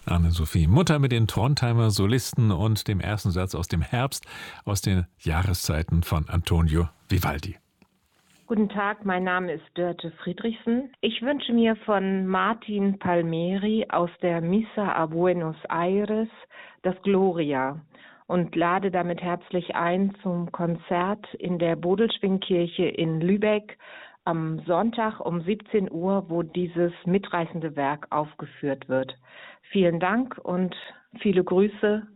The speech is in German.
Anne-Sophie, Mutter mit den Trondheimer Solisten und dem ersten Satz aus dem Herbst aus den Jahreszeiten von Antonio Vivaldi. Guten Tag, mein Name ist Dörte Friedrichsen. Ich wünsche mir von Martin Palmieri aus der Missa a Buenos Aires das Gloria und lade damit herzlich ein zum Konzert in der Bodelschwingkirche in Lübeck am Sonntag um 17 Uhr, wo dieses mitreißende Werk aufgeführt wird. Vielen Dank und viele Grüße